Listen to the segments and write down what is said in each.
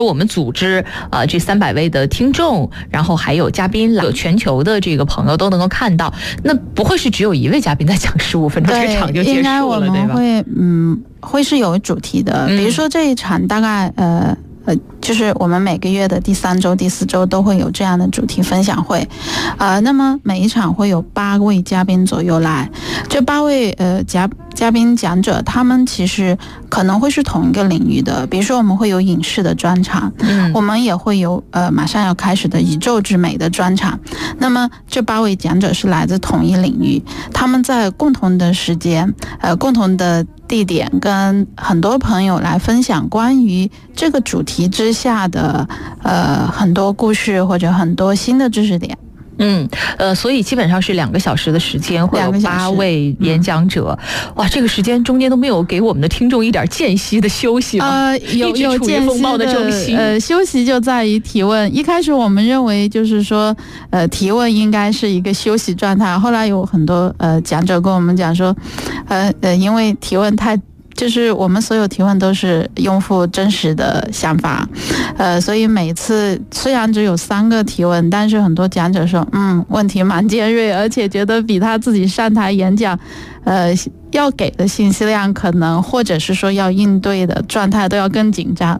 我们组织这300位的听众，然后还有嘉宾，全球的这个朋友都能够看到，那不会是只有一位嘉宾在讲15分钟，这个场就结束了，对吧？ 应该我们会是有主题的，比如说这一场大概就是我们每个月的第3周、第4周都会有这样的主题分享会，那么每一场会有8位嘉宾左右来，这8位嘉宾讲者，他们其实可能会是同一个领域的，比如说我们会有影视的专场，我们也会有马上要开始的宇宙之美的专场。那么这8位讲者是来自同一领域，他们在共同的时间、共同的地点，跟很多朋友来分享关于这个主题之下的很多故事或者很多新的知识点。 所以基本上是2个小时的时间，会有8位演讲者。哇，这个时间中间都没有给我们的听众一点间隙的休息吗？ 有间隙的休息就在于提问。一开始我们认为就是说，提问应该是一个休息状态。后来有很多讲者跟我们讲说，因为提问就是我们所有提问都是用户真实的想法，所以每次虽然只有3个提问，但是很多讲者说，问题蛮尖锐，而且觉得比他自己上台演讲，要给的信息量可能或者是说要应对的状态都要更紧张。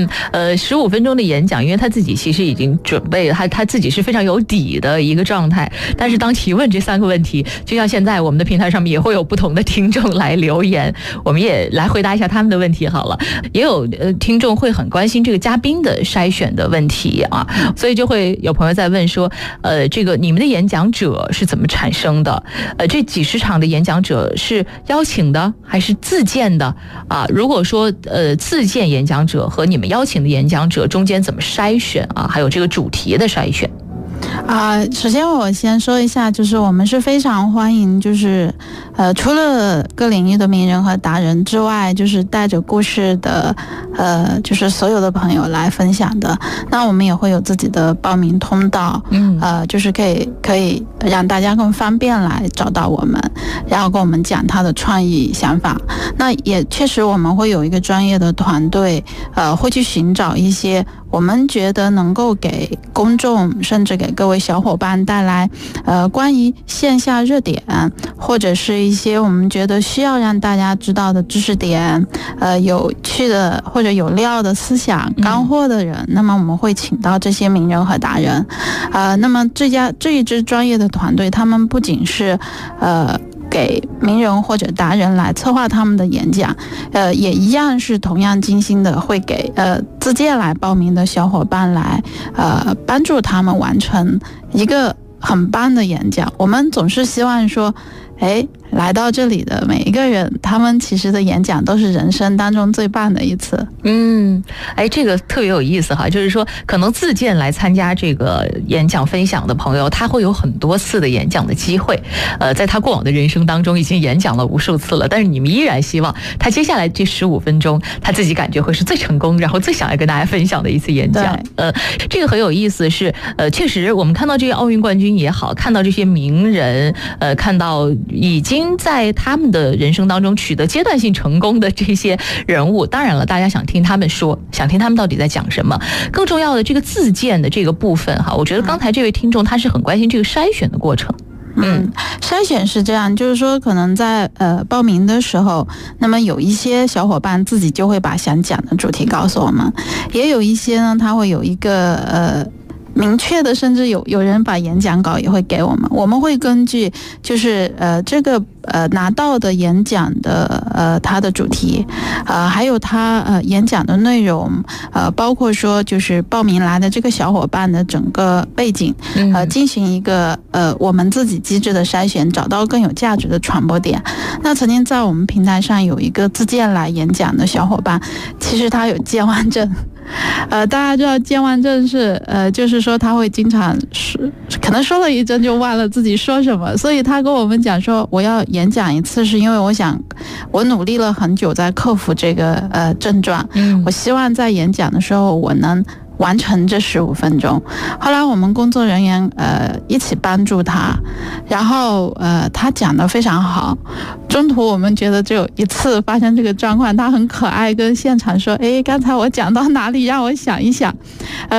15分钟的演讲，因为他自己其实已经准备了，他自己是非常有底的一个状态。但是当提问这3个问题，就像现在我们的平台上面也会有不同的听众来留言，我们也来回答一下他们的问题好了。也有听众会很关心这个嘉宾的筛选的问题啊，所以就会有朋友在问说，这个你们的演讲者是怎么产生的？这几十场的演讲者是邀请的还是自荐的啊？如果说自荐演讲者和你们邀请的演讲者中间怎么筛选啊？还有这个主题的筛选。 首先我先说一下，就是我们是非常欢迎，就是除了各领域的名人和达人之外，就是带着故事的就是所有的朋友来分享的。那我们也会有自己的报名通道，就是可以让大家更方便来找到我们，然后跟我们讲他的创意想法。那也确实我们会有一个专业的团队，会去寻找一些我们觉得能够给公众甚至给各位小伙伴带来关于线下热点，或者是一些我们觉得需要让大家知道的知识点，有趣的或者有料的思想干货的人，那么我们会请到这些名人和达人。那么这一支专业的团队，他们不仅是给名人或者达人来策划他们的演讲，也一样是同样精心的会给自荐来报名的小伙伴来帮助他们完成一个很棒的演讲。我们总是希望说，来到这里的每一个人，他们其实的演讲都是人生当中最棒的一次。 这个特别有意思哈，就是说可能自荐来参加这个演讲分享的朋友，他会有很多次的演讲的机会，在他过往的人生当中已经演讲了无数次了，但是你们依然希望他接下来这15分钟，他自己感觉会是最成功，然后最想要跟大家分享的一次演讲。这个很有意思，是确实我们看到这些奥运冠军也好，看到这些名人，看到已经在他们的人生当中取得阶段性成功的这些人物，当然了，大家想听他们说，想听他们到底在讲什么。更重要的这个自荐的这个部分哈，我觉得刚才这位听众他是很关心这个筛选的过程。 筛选是这样，就是说可能在报名的时候，那么有一些小伙伴自己就会把想讲的主题告诉我们，也有一些呢，他会有一个明确的，甚至有人把演讲稿也会给我们，我们会根据就是这个拿到的演讲的它的主题，还有他演讲的内容，包括说就是报名来的这个小伙伴的整个背景，进行一个我们自己机制的筛选，找到更有价值的传播点。那曾经在我们平台上有一个自荐来演讲的小伙伴，其实他有健忘症。大家知道健忘症是就是说他会经常可能说了一阵就忘了自己说什么，所以他跟我们讲说，我要演讲一次是因为我努力了很久在克服这个症状，我希望在演讲的时候我能完成这15分钟。后来我们工作人员一起帮助他，然后他讲得非常好。中途我们觉得只有一次发生这个状况，他很可爱，跟现场说：“哎，刚才我讲到哪里？让我想一想。”